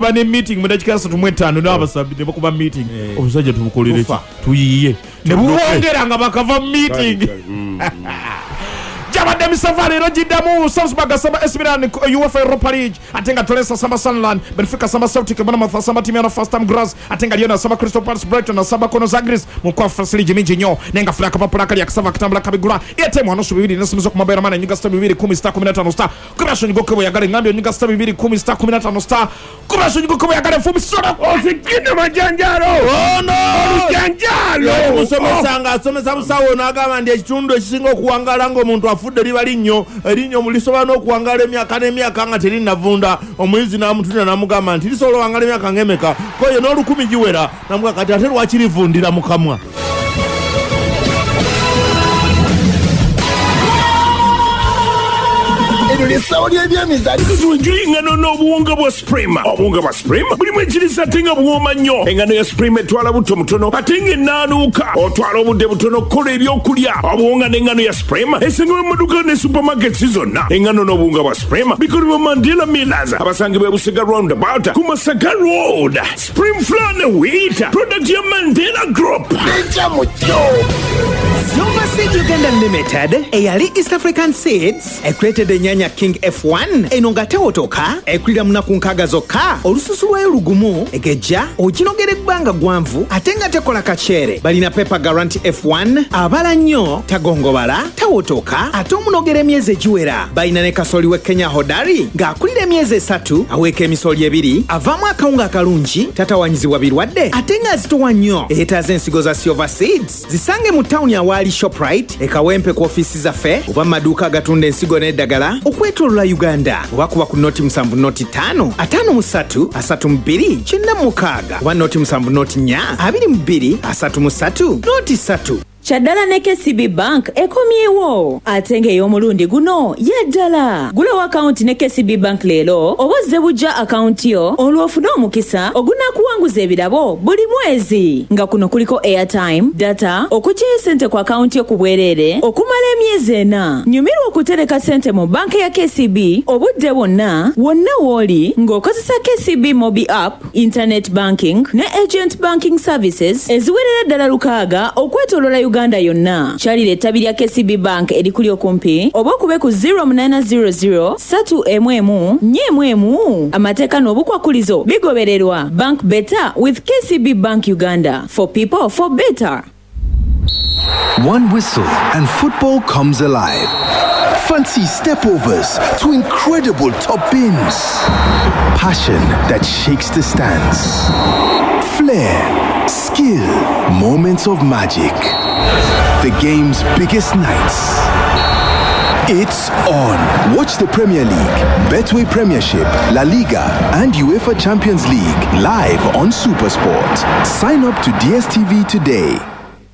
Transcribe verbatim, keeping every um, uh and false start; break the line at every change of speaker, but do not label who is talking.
ba ne meeting mu dakika thirty mu etaano n'abasabbi ne bakuba meeting obusajja tubukolere ki tuyiye ne buwongera nga bakava meeting Jabade Misafari Rojidamu Salzburg Samba S Milan UEFA Europa League atenga Tolesa Samba Sunderland Benfica Samba Celtic Bournemouth Samba Timiano First Time Grass atenga Lyon Samba Crystal Palace Brighton Samba Kono Zagris mu Conference League minjinyo nenga flaka papula kali yakasaba katambula kabigura ete mwana subibiri nasimizo ku mabera mana nyuga star bibiri kumi star kumi na tano star kubasho nyugo kebo yagale ngambyo nyuga star bibiri kumi star kumi na tano star kubasho nyugo kebo yagale fumi sora osikine majanjaro oh no majanjaro
musomesa nga somesa musawo nagamba ndi ekitundu ekisinga okuwangala ngo omuntu afudde libali nnyo erinyo mulisoba n'okuwangala emyaka n'emyaka nga terinavunda omuyizi n'amutunira n'amugamba nti lisobola wangala emyaka ng'emeka koyo n'olukumi giwera namugamba kati ate lwaki livundira mu kamwa
Saudi Arabia
tuenjoy engano n'obuwunga bwa Supreme. Obuwunga bwa Supreme bulimu ekiriisa ate nga buwooma nnyo. Engano ya Supreme etwala buto mutono ate ng'ennaanuuka otwala obudde butono kukola ebyokulya. Obuwunga n'engano ya Supreme esangibwa mu maduuka ne supermarkets zonna. Engano n'obuwunga bwa Supreme bikolebwa Mandela Millers abasangibwa e Busega Roundabout ku Masaka Road. Supreme Flour ne Wheat product ya Mandela Group.
Silver Seed Uganda Limited eyali East African Seeds ekulete enyanya King F one enonga tewotoka ekulira munaku nkaaga zokka olususu lwayo lugumu egejja oginogera ebbanga gwanvu ate nga tekola kacere balina Pepper Guarantee F one abala nnyo tagongobala tawotoka ate omunogera emyezi egiwera balina ne kasoli we Kenya Hodari ng'akulira emyezi esatu aweeka emisoli ebiri avaamu akawunga akalungi tatawanyizibwa birwadde ate nga azitowa nnyo eyeetaaza ensigo za Silver Seeds zisange mu tawuni awaali Shoprite ekawempe ku ofiisi zaffe oba maduuka agatunda ensigo n'eddagala okwetolola Uganda oba kuba ku noti musanvu noti ttaano ataano mu ssatu asatu mu bbiri kyenda mu mukaaga oba noti musanvu noti nnya abiri mu bbiri asatu mu ssatu noti ssatu
Chaddala ne K C B Bank ekomyewo ate ng'ey'omulundi guno yaddala gulawo akawunti ne K C B Bank leero oba ozze bujja akawunti yo olw'ofuna omukisa ogunaakuwanguza ebirabo buli mwezi nga kuno kuliko airtime data okuggyayo ssente ku akawunti yo ku bwereere okumala emyezi ena nyumirwa okutereka ssente mu banka ya K C B obudde bwonna wonna w'oli ng'okozesa K C B Mobi app internet banking ne agent banking services eziwerera ddala lukaaga okwetoloola Uganda yonna kyalira ettabi lya K C B Bank erikuli okumpi oba okube ku zero nine zero zero three emu emu nnya emu emu amateeka n'obukwakulizo bigobererwa. Bank better with K C B Bank Uganda, for people for better.
One whistle and football comes alive. Fancy stepovers to incredible top bins. Passion that shakes the stands. Flair, skill, moments of magic. The game's biggest nights. It's on. Watch the Premier League, Betway Premiership, La Liga, and UEFA Champions League live on SuperSport. Sign up to D S T V today.